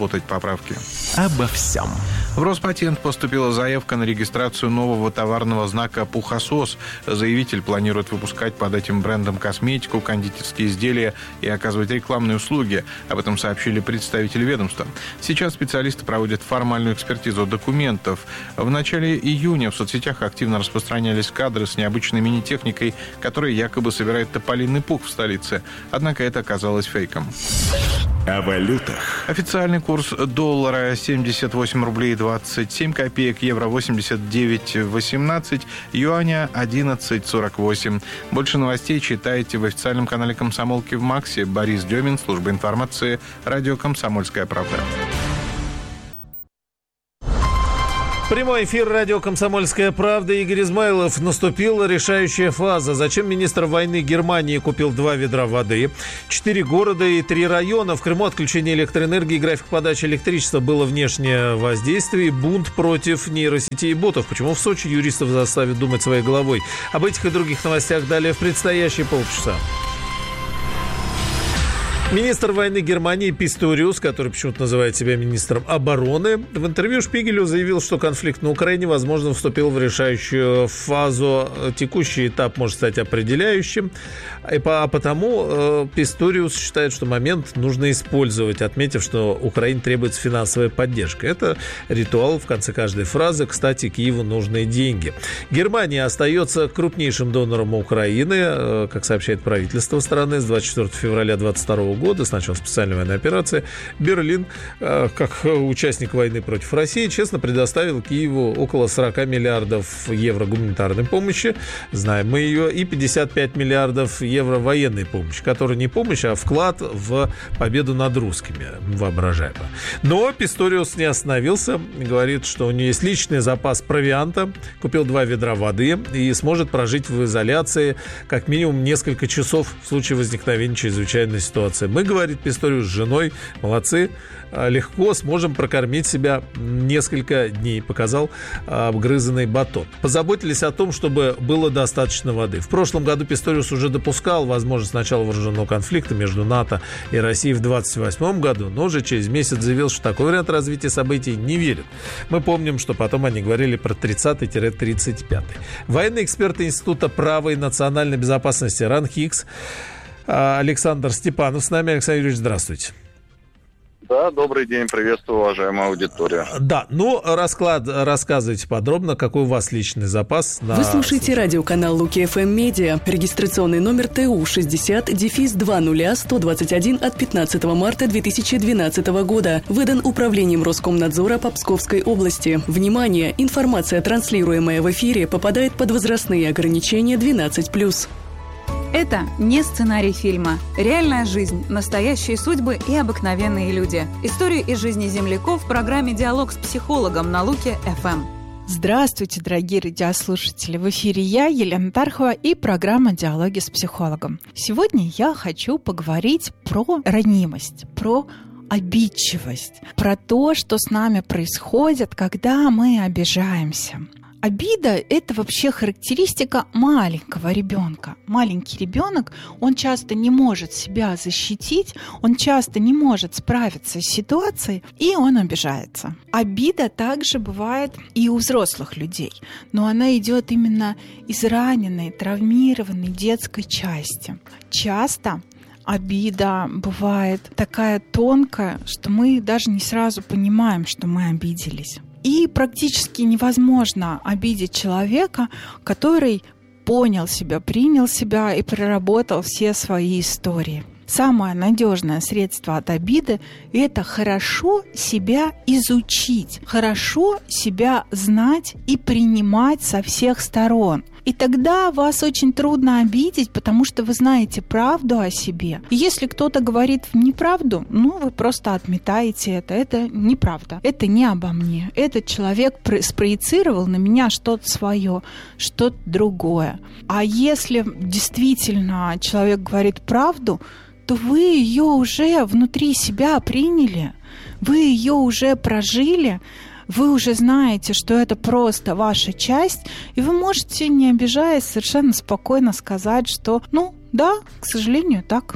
справки. Обо всем. В Роспатент поступила заявка на регистрацию нового товарного знака «Пухосос». Заявитель планирует выпускать под этим брендом косметику, кондитерские изделия и оказывать рекламные услуги. Об этом сообщили представители ведомства. Сейчас специалисты проводят формальную экспертизу документов. В начале июня в соцсетях активно распространялись кадры с необычной мини-техникой, которая якобы собирает тополиный пух в столице. Однако это оказалось фейком. О валютах. Официальный курс доллара семьдесят восемь рублей двадцать семь копеек, евро восемьдесят девять восемнадцать, юаня одиннадцать сорок восемь. Больше новостей читайте в официальном канале «Комсомолки» в Максе. Борис Демин, служба информации, радио «Комсомольская правда». Прямой эфир радио «Комсомольская правда». Игорь Измайлов. Наступила решающая фаза. Зачем министр войны Германии купил два ведра воды? Четыре города и три района. В Крыму отключение электроэнергии, график подачи электричества, было внешнее воздействие. Бунт против нейросетей и ботов. Почему в Сочи юристов заставят думать своей головой? Об этих и других новостях далее в предстоящие полчаса. Министр войны Германии Писториус, который почему-то называет себя министром обороны, в интервью Шпигелю заявил, что конфликт на Украине, возможно, вступил в решающую фазу. Текущий этап может стать определяющим. А потому Писториус считает, что момент нужно использовать, отметив, что Украине требуется финансовая поддержка. Это ритуал в конце каждой фразы. Кстати, Киеву нужны деньги. Германия остается крупнейшим донором Украины, как сообщает правительство страны, с двадцать четвёртого февраля две тысячи двадцать второго года, с начала специальной военной операции. Берлин, как участник войны против России, честно предоставил Киеву около сорок миллиардов евро гуманитарной помощи, знаем мы ее, и пятьдесят пять миллиардов евро военной помощи, которая не помощь, а вклад в победу над русскими, воображаемо. Но Писториус не остановился, говорит, что у него есть личный запас провианта, купил два ведра воды и сможет прожить в изоляции как минимум несколько часов в случае возникновения чрезвычайной ситуации. Мы, говорит Писториус, с женой, молодцы, легко сможем прокормить себя несколько дней, показал обгрызанный батон. Позаботились о том, чтобы было достаточно воды. В прошлом году Писториус уже допускал возможность начала вооруженного конфликта между НАТО и Россией в двадцать восьмом году, но уже через месяц заявил, что такой вариант развития событий не верит. Мы помним, что потом они говорили про тридцатый — тридцать пятый. Военный эксперт Института права и национальной безопасности РАНХИКС Александр Степанов с нами. Александр Юрьевич, здравствуйте. Да, добрый день, приветствую, уважаемая аудитория. Да, ну, расклад, рассказывайте подробно, какой у вас личный запас. На... Вы слушаете радиоканал Луки эф эм Медиа, регистрационный номер Т У шестьдесят дефис два ноль сто двадцать один от пятнадцатого марта две тысячи двенадцатого года, выдан Управлением Роскомнадзора по Псковской области. Внимание! Информация, транслируемая в эфире, попадает под возрастные ограничения двенадцать плюс. Это не сценарий фильма. Реальная жизнь, настоящие судьбы и обыкновенные люди. Историю из жизни земляков в программе «Диалог с психологом» на Луки эф эм. Здравствуйте, дорогие радиослушатели! В эфире я, Елена Тархова, и программа «Диалоги с психологом». Сегодня я хочу поговорить про ранимость, про обидчивость, про то, что с нами происходит, когда мы обижаемся. Обида – это вообще характеристика маленького ребенка. Маленький ребенок, он часто не может себя защитить, он часто не может справиться с ситуацией, и он обижается. Обида также бывает и у взрослых людей, но она идет именно из раненой, травмированной детской части. Часто обида бывает такая тонкая, что мы даже не сразу понимаем, что мы обиделись. И практически невозможно обидеть человека, который понял себя, принял себя и проработал все свои истории. Самое надежное средство от обиды – это хорошо себя изучить, хорошо себя знать и принимать со всех сторон. И тогда вас очень трудно обидеть, потому что вы знаете правду о себе. И если кто-то говорит неправду, ну, вы просто отметаете это. Это неправда. Это не обо мне. Этот человек спроецировал на меня что-то свое, что-то другое. А если действительно человек говорит правду, то вы ее уже внутри себя приняли, вы ее уже прожили, вы уже знаете, что это просто ваша часть, и вы можете, не обижаясь, совершенно спокойно сказать, что, ну, да, к сожалению, так.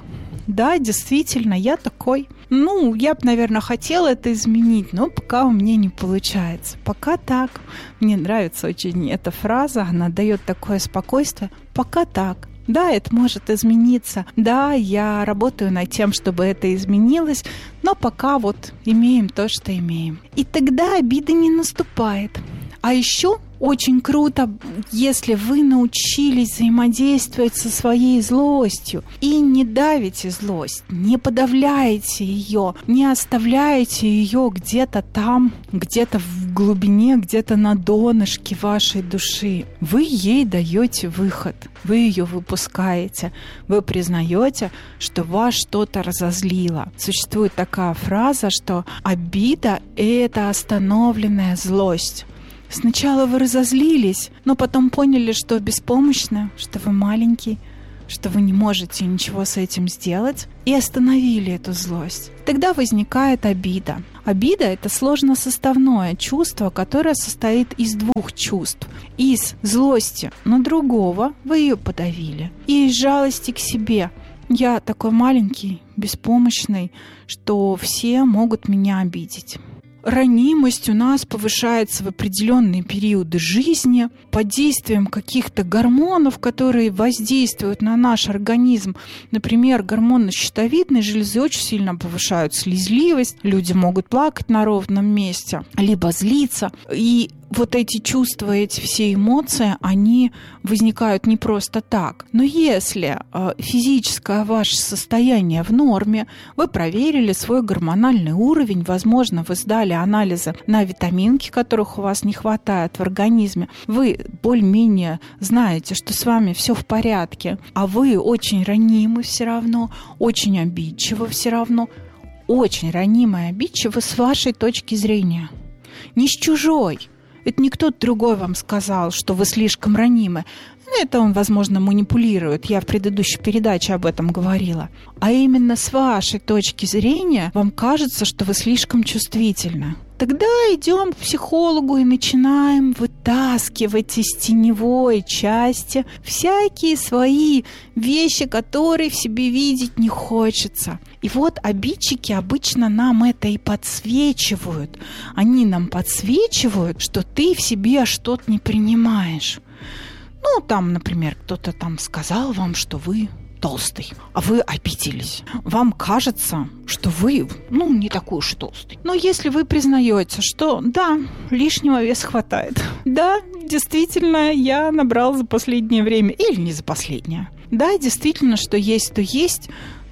да, действительно, я такой. Ну, я бы, наверное, хотела это изменить, но пока у меня не получается. Пока так. Мне нравится очень эта фраза, она дает такое спокойствие. Пока так. Да, это может измениться. Да, я работаю над тем, чтобы это изменилось, но пока вот имеем то, что имеем. И тогда обида не наступает. А еще очень круто, если вы научились взаимодействовать со своей злостью и не давите злость, не подавляете ее, не оставляете ее где-то там, где-то в глубине, где-то на донышке вашей души. Вы ей даете выход, вы ее выпускаете, вы признаете, что вас что-то разозлило. Существует такая фраза, что обида – это остановленная злость. Сначала вы разозлились, но потом поняли, что беспомощны, что вы маленький, что вы не можете ничего с этим сделать, и остановили эту злость. Тогда возникает обида. Обида – это сложносоставное чувство, которое состоит из двух чувств. Из злости на другого вы ее подавили, и из жалости к себе. Я такой маленький, беспомощный, что все могут меня обидеть. Ранимость у нас повышается в определенные периоды жизни под действием каких-то гормонов, которые воздействуют на наш организм. Например, гормоны щитовидной железы очень сильно повышают слезливость. Люди могут плакать на ровном месте, либо злиться. И вот эти чувства, эти все эмоции, они возникают не просто так. Но если физическое ваше состояние в норме, вы проверили свой гормональный уровень, возможно, вы сдали анализы на витаминки, которых у вас не хватает в организме, вы более-менее знаете, что с вами все в порядке, а вы очень ранимы все равно, очень обидчивы все равно, очень ранимы и обидчивы с вашей точки зрения, не с чужой. Это не кто-то другой вам сказал, что вы слишком ранимы. Это он, возможно, манипулирует. Я в предыдущей передаче об этом говорила. А именно с вашей точки зрения вам кажется, что вы слишком чувствительны. Тогда идем к психологу и начинаем вытаскивать из теневой части всякие свои вещи, которые в себе видеть не хочется. И вот обидчики обычно нам это и подсвечивают. Они нам подсвечивают, что ты в себе что-то не принимаешь. Ну, там, например, кто-то там сказал вам, что вы толстый, а вы обиделись. Вам кажется, что вы, ну, не такой уж толстый. Но если вы признаете, что да, лишнего веса хватает, да, действительно, я набрал за последнее время, или не за последнее, да, действительно, что есть, то есть,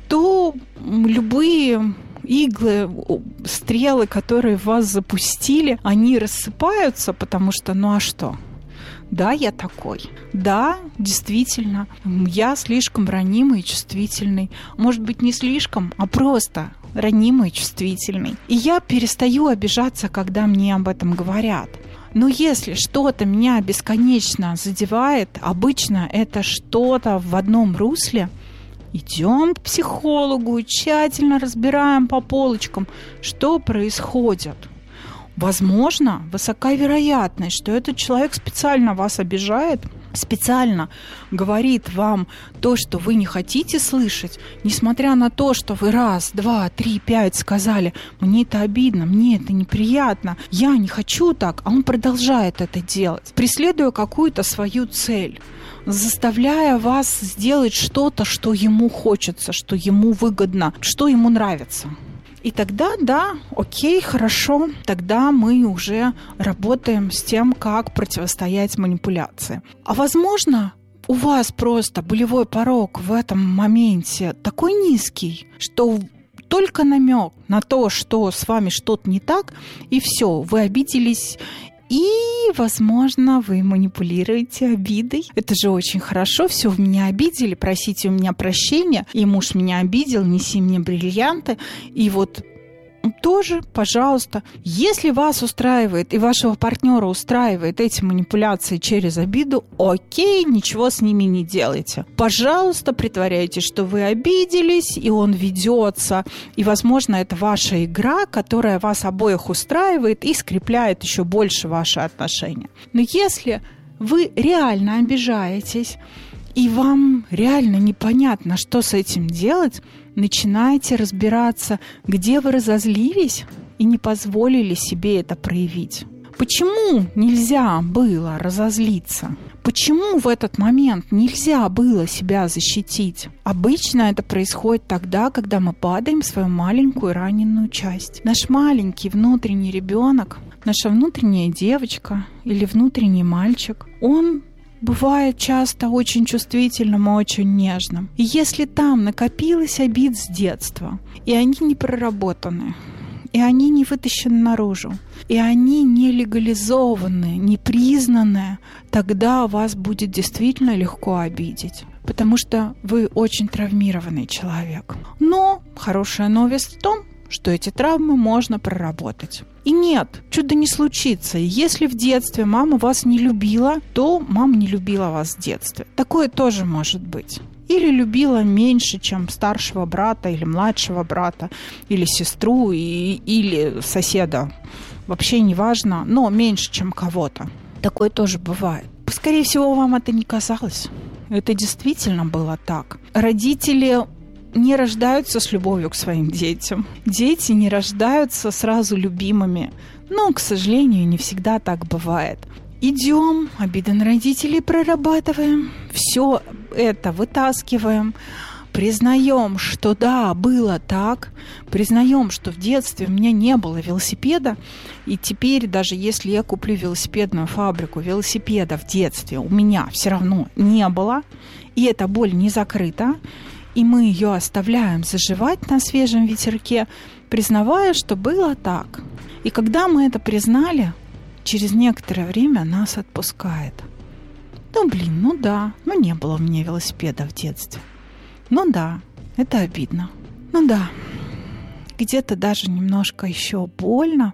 то любые иглы, стрелы, которые в вас запустили, они рассыпаются, потому что, ну а что? Да, я такой. Да, действительно, я слишком ранимый и чувствительный. Может быть, не слишком, а просто ранимый и чувствительный. И я перестаю обижаться, когда мне об этом говорят. Но если что-то меня бесконечно задевает, обычно это что-то в одном русле, идем к психологу, тщательно разбираем по полочкам, что происходит. Возможно, высока вероятность, что этот человек специально вас обижает, специально говорит вам то, что вы не хотите слышать, несмотря на то, что вы раз, два, три, пять сказали, мне это обидно, мне это неприятно, я не хочу так, а он продолжает это делать, преследуя какую-то свою цель, заставляя вас сделать что-то, что ему хочется, что ему выгодно, что ему нравится. И тогда, да, окей, хорошо, тогда мы уже работаем с тем, как противостоять манипуляции. А возможно, у вас просто болевой порог в этом моменте такой низкий, что только намек на то, что с вами что-то не так, и все, вы обиделись. И, возможно, вы манипулируете обидой. Это же очень хорошо. Все, в меня обидели, просите у меня прощения. И муж меня обидел, неси мне бриллианты. И вот тоже, пожалуйста, если вас устраивает и вашего партнера устраивает эти манипуляции через обиду, окей, ничего с ними не делайте. Пожалуйста, притворяйтесь, что вы обиделись, и он ведется. И, возможно, это ваша игра, которая вас обоих устраивает и скрепляет еще больше ваши отношения. Но если вы реально обижаетесь, и вам реально непонятно, что с этим делать, начинаете разбираться, где вы разозлились и не позволили себе это проявить. Почему нельзя было разозлиться? Почему в этот момент нельзя было себя защитить? Обычно это происходит тогда, когда мы падаем в свою маленькую раненую часть. Наш маленький внутренний ребенок, наша внутренняя девочка или внутренний мальчик, он бывает часто очень чувствительным и очень нежным. И если там накопилось обид с детства, и они не проработаны, и они не вытащены наружу, и они не легализованы, не признаны, тогда вас будет действительно легко обидеть, потому что вы очень травмированный человек. Но хорошая новость в том, что эти травмы можно проработать. И нет, чудо не случится. Если в детстве мама вас не любила, то мама не любила вас в детстве. Такое тоже может быть. Или любила меньше, чем старшего брата или младшего брата, или сестру, и, или соседа. Вообще не важно, но меньше, чем кого-то. Такое тоже бывает. Скорее всего, вам это не казалось. Это действительно было так. Родители не рождаются с любовью к своим детям. Дети не рождаются сразу любимыми. Но, к сожалению, не всегда так бывает. Идем, обиды на родителей прорабатываем, все это вытаскиваем, признаем, что да, было так, признаем, что в детстве у меня не было велосипеда, и теперь даже если я куплю велосипедную фабрику, велосипеда в детстве у меня все равно не было, и эта боль не закрыта, и мы ее оставляем заживать на свежем ветерке, признавая, что было так. И когда мы это признали, через некоторое время нас отпускает. Ну, блин, ну да, ну не было у меня велосипеда в детстве. Ну да, это обидно. Ну да, где-то даже немножко еще больно,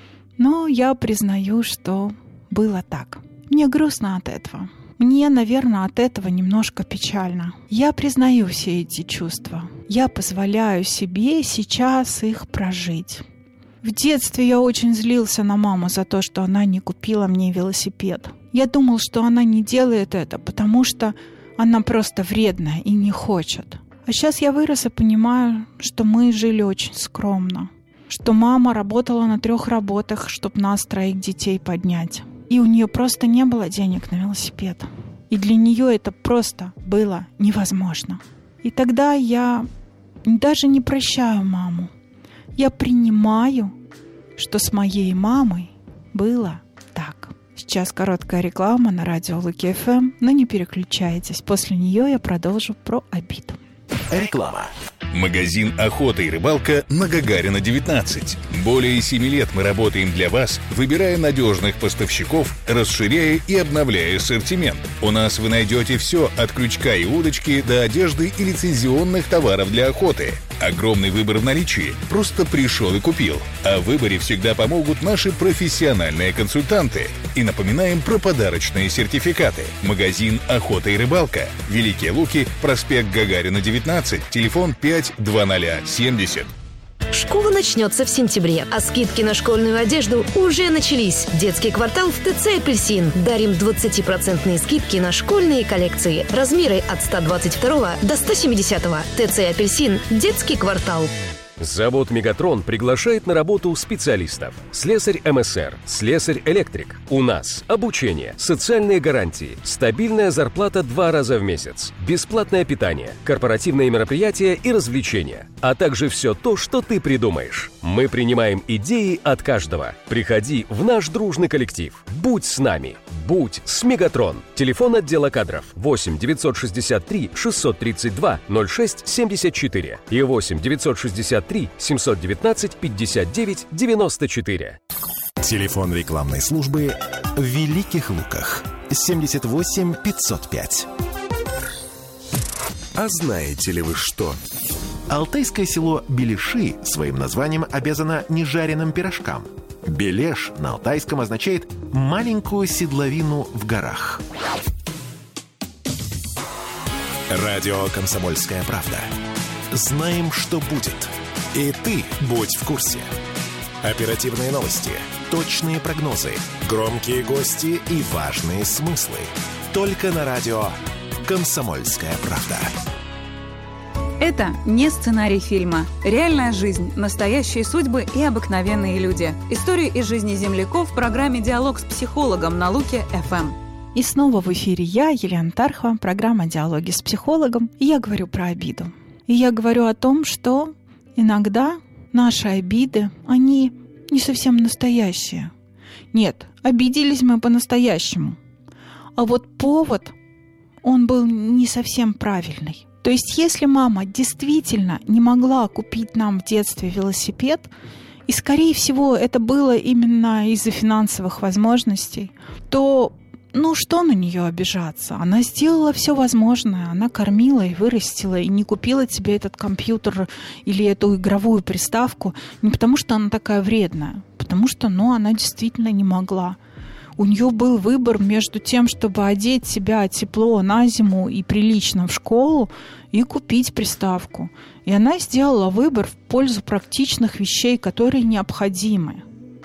но я признаю, что было так. Мне грустно от этого. Мне, наверное, от этого немножко печально. Я признаю все эти чувства. Я позволяю себе сейчас их прожить. В детстве я очень злился на маму за то, что она не купила мне велосипед. Я думал, что она не делает это, потому что она просто вредная и не хочет. А сейчас я вырос и понимаю, что мы жили очень скромно. Что мама работала на трех работах, чтобы нас, троих детей, поднять. И у нее просто не было денег на велосипед. И для нее это просто было невозможно. И тогда я даже не прощаю маму. Я принимаю, что с моей мамой было так. Сейчас короткая реклама на радио Луки эф эм, но не переключайтесь. После нее я продолжу про обиду. Реклама. Магазин «Охота и рыбалка» на Гагарина, девятнадцать. Более семи лет мы работаем для вас, выбирая надежных поставщиков, расширяя и обновляя ассортимент. У нас вы найдете все от крючка и удочки до одежды и лицензионных товаров для охоты. Огромный выбор в наличии. Просто пришел и купил. О выборе всегда помогут наши профессиональные консультанты. И напоминаем про подарочные сертификаты. Магазин «Охота и рыбалка». Великие Луки, проспект Гагарина, девятнадцать, телефон пять два ноль семьдесят. Школа начнется в сентябре, а скидки на школьную одежду уже начались. Детский квартал в ТЦ «Апельсин». Дарим двадцатипроцентные скидки на школьные коллекции. Размеры от сто двадцать два до сто семьдесят. ТЦ «Апельсин». Детский квартал. Завод «Мегатрон» приглашает на работу специалистов. Слесарь эм эс эр, слесарь-электрик. У нас обучение, социальные гарантии, стабильная зарплата два раза в месяц, бесплатное питание, корпоративные мероприятия и развлечения, а также все то, что ты придумаешь. Мы принимаем идеи от каждого. Приходи в наш дружный коллектив. Будь с нами. Будь с «Мегатрон». Телефон отдела кадров восемь девятьсот шестьдесят три шестьсот тридцать два ноль шесть семьдесят четыре и восемь девятьсот шестьдесят три семьсот девятнадцать пятьдесят девять девяносто четыре. Телефон рекламной службы в Великих Луках семьдесят восемь пятьсот пять. А знаете ли вы что? Алтайское село Белеши своим названием обязано нежаренным пирожкам. Белеш на алтайском означает «маленькую седловину в горах». Радио «Комсомольская правда». Знаем, что будет. И ты будь в курсе. Оперативные новости, точные прогнозы, громкие гости и важные смыслы. Только на радио «Комсомольская правда». Это не сценарий фильма. Реальная жизнь, настоящие судьбы и обыкновенные люди. Истории из жизни земляков в программе «Диалог с психологом» на Луке-эф эм. И снова в эфире я, Елена Тархова, программа «Диалоги с психологом». И я говорю про обиду. И я говорю о том, что иногда наши обиды, они не совсем настоящие. Нет, обиделись мы по-настоящему. А вот повод, он был не совсем правильный. То есть, если мама действительно не могла купить нам в детстве велосипед, и, скорее всего, это было именно из-за финансовых возможностей, то, ну, что на нее обижаться? Она сделала все возможное, она кормила и вырастила, и не купила тебе этот компьютер или эту игровую приставку не потому, что она такая вредная, потому что, ну, она действительно не могла. У нее был выбор между тем, чтобы одеть себя тепло на зиму и прилично в школу, и купить приставку. И она сделала выбор в пользу практичных вещей, которые необходимы.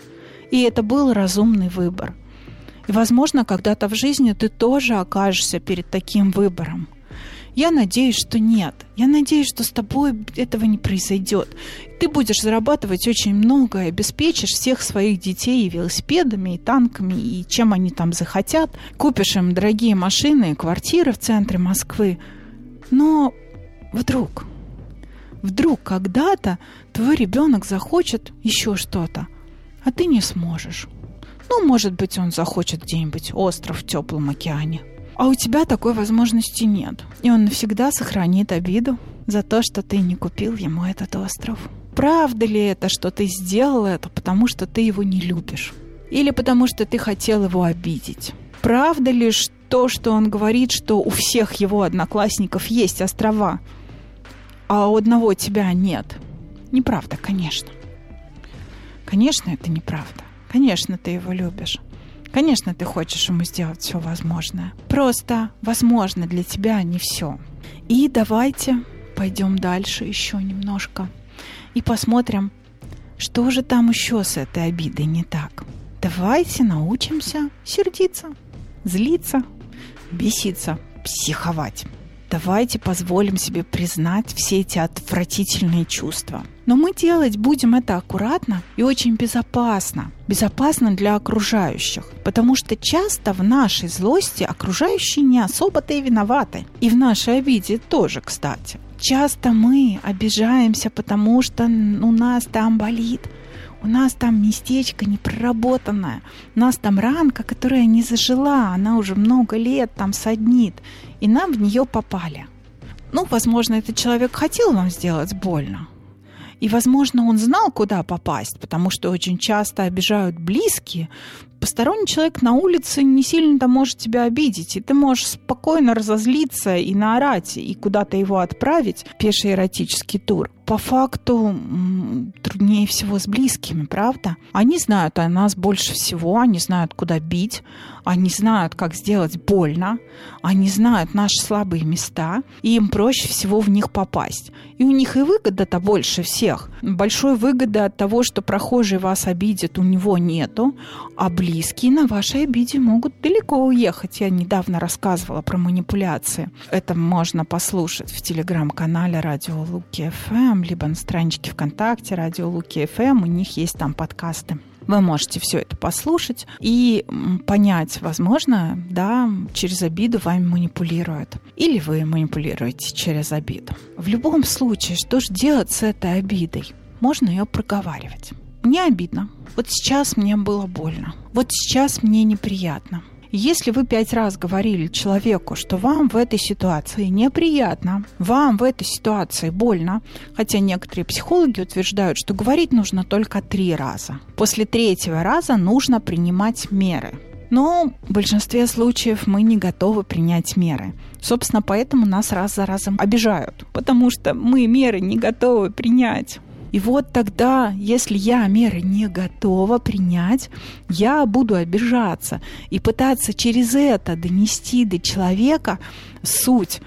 И это был разумный выбор. И, возможно, когда-то в жизни ты тоже окажешься перед таким выбором. Я надеюсь, что нет. Я надеюсь, что с тобой этого не произойдет. Ты будешь зарабатывать очень много и обеспечишь всех своих детей и велосипедами, и танками, и чем они там захотят. Купишь им дорогие машины и квартиры в центре Москвы. Но вдруг, вдруг когда-то твой ребенок захочет еще что-то, а ты не сможешь. Ну, может быть, он захочет где-нибудь остров в теплом океане. А у тебя такой возможности нет. И он навсегда сохранит обиду за то, что ты не купил ему этот остров. Правда ли это, что ты сделал это, потому что ты его не любишь? Или потому что ты хотел его обидеть? Правда ли то, что он говорит, что у всех его одноклассников есть острова, а у одного тебя нет? Неправда, конечно. Конечно, это неправда. Конечно, ты его любишь. Конечно, ты хочешь ему сделать все возможное. Просто возможно для тебя не все. И давайте пойдем дальше еще немножко и посмотрим, что же там еще с этой обидой не так. Давайте научимся сердиться, злиться, беситься, психовать. Давайте позволим себе признать все эти отвратительные чувства. Но мы делать будем это аккуратно и очень безопасно. Безопасно для окружающих. Потому что часто в нашей злости окружающие не особо-то и виноваты. И в нашей обиде тоже, кстати. Часто мы обижаемся, потому что у нас там болит. У нас там местечко непроработанное. У нас там ранка, которая не зажила. Она уже много лет там саднит. И нам в нее попали. Ну, возможно, этот человек хотел вам сделать больно. И, возможно, он знал, куда попасть, потому что очень часто обижают близкие. Посторонний человек на улице не сильно-то может тебя обидеть, и ты можешь спокойно разозлиться и наорать, и куда-то его отправить, пеший эротический тур. По факту труднее всего с близкими, правда? Они знают о нас больше всего, они знают, куда бить, они знают, как сделать больно, они знают наши слабые места, и им проще всего в них попасть. И у них и выгода-то больше всех. Большой выгоды от того, что прохожий вас обидит, у него нету, а близкие на вашей обиде могут далеко уехать. Я недавно рассказывала про манипуляции. Это можно послушать в телеграм-канале Радио Луки-эф эм, либо на страничке ВКонтакте Радио Луки-эф эм. У них есть там подкасты. Вы можете все это послушать и понять, возможно, да, через обиду вами манипулируют. Или вы манипулируете через обиду. В любом случае, что же делать с этой обидой? Можно ее проговаривать. Мне обидно. Вот сейчас мне было больно. Вот сейчас мне неприятно. Если вы пять раз говорили человеку, что вам в этой ситуации неприятно, вам в этой ситуации больно, хотя некоторые психологи утверждают, что говорить нужно только три раза. После третьего раза нужно принимать меры. Но в большинстве случаев мы не готовы принять меры. Собственно, поэтому нас раз за разом обижают, потому что мы меры не готовы принять. И вот тогда, если я меры не готова принять, я буду обижаться и пытаться через это донести до человека суть.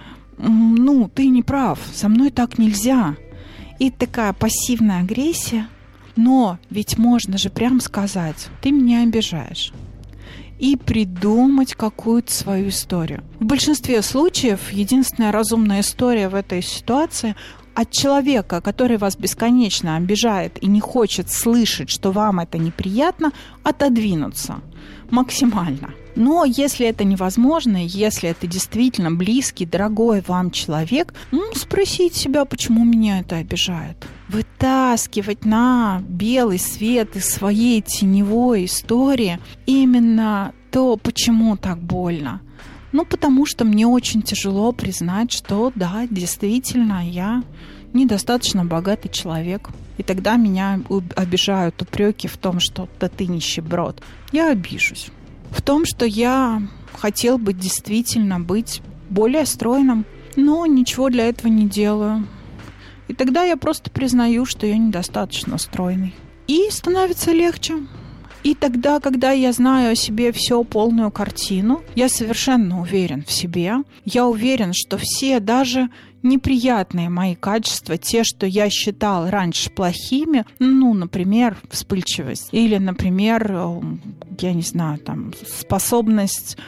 Ну, ты не прав, со мной так нельзя. И такая пассивная агрессия. Но ведь можно же прям сказать: ты меня обижаешь. и придумать какую-то свою историю. В большинстве случаев единственная разумная история в этой ситуации – от человека, который вас бесконечно обижает и не хочет слышать, что вам это неприятно, отодвинуться максимально. Но если это невозможно, если это действительно близкий, дорогой вам человек, ну, спросите себя, почему меня это обижает. Вытаскивать на белый свет из своей теневой истории именно то, почему так больно. Ну, потому что мне очень тяжело признать, что да, действительно, я недостаточно богатый человек. И тогда меня обижают упреки в том, что да ты нищеброд. Я обижусь. В том, что я хотел бы действительно быть более стройным, но ничего для этого не делаю. И тогда я просто признаю, что я недостаточно стройный. И становится легче. И тогда, когда я знаю о себе всю полную картину, я совершенно уверен в себе. Я уверен, что все, даже неприятные мои качества, те, что я считал раньше плохими, ну, например, вспыльчивость, или, например, я не знаю, там, способность